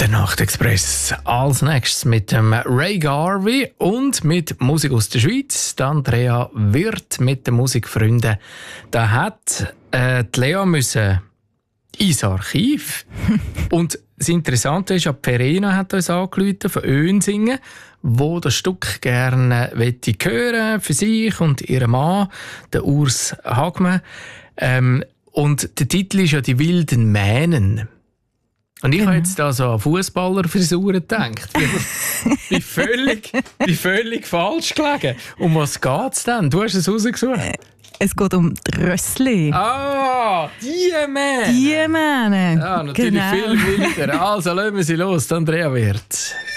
Der Nachtexpress als nächstes mit dem Ray Garvey und mit Musik aus der Schweiz. Die Andrea Wirth mit den Musikfreunden. Da hat die Lea müssen ins Archiv. Und das Interessante ist, Verena hat uns angerufen von Önsingen, wo das Stück gerne hören für sich und ihren Mann, den Urs Hagmann. Und der Titel ist ja «Die wilden Mähnen». Und ich habe jetzt da so an Fußballerfrisuren gedacht. Ich bin völlig falsch gelegen. Um was geht es denn? Du hast es rausgesucht. Es geht um die Rössli. Ah, die Mähne. Die Mähne. Ja, natürlich genau. viel wilder. Also lassen wir sie los, Andrea Wirth.